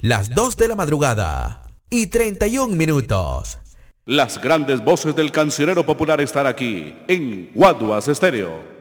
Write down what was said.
las 2 de la madrugada y 31 minutos. Las grandes voces del cancionero popular están aquí en Guaduas Estéreo.